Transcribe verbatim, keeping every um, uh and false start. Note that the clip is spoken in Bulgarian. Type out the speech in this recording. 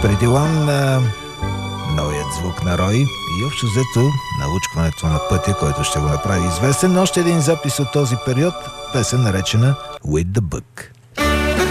Преди One, на новият звук на Рой и общо взето научването на пътя, който ще го направи известен. Още един запис от този период, песен наречена With the Book.